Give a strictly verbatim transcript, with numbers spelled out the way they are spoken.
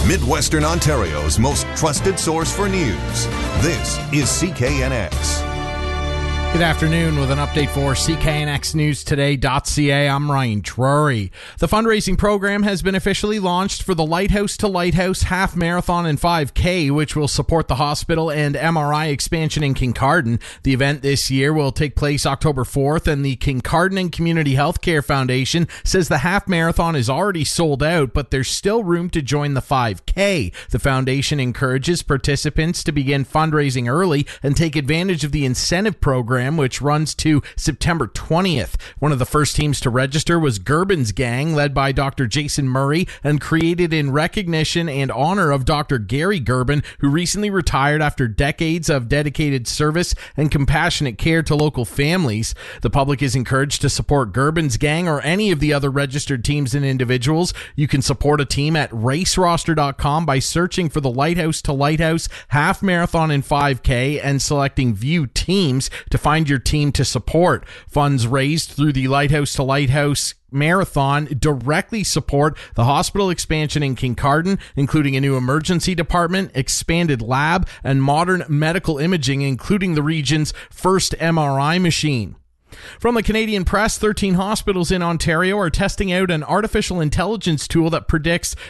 Midwestern Ontario's most trusted source for news. This is C K N X. Good afternoon with an update for C K N X News Today dot C A. I'm Ryan Drury. The fundraising program has been officially launched for the Lighthouse to Lighthouse Half Marathon and five K, which will support the hospital and M R I expansion in Kincardine. The event this year will take place October fourth, and the Kincardine and Community Healthcare Foundation says the half marathon is already sold out, but there's still room to join the five K. The foundation encourages participants to begin fundraising early and take advantage of the incentive program, which runs to September twentieth. One of the first teams to register was Gerbin's Gang, led by Doctor Jason Murray, and created in recognition and honor of Doctor Gary Gerbin, who recently retired after decades of dedicated service and compassionate care to local families. The public is encouraged to support Gerbin's Gang or any of the other registered teams and individuals. You can support a team at race roster dot com by searching for the Lighthouse to Lighthouse Half Marathon and five K and selecting View Teams to find your team to support. Funds raised through the Lighthouse to Lighthouse Marathon directly support the hospital expansion in Kincardine, including a new emergency department, expanded lab, and modern medical imaging, including the region's first M R I machine. From the Canadian Press, thirteen hospitals in Ontario are testing out an artificial intelligence tool that predicts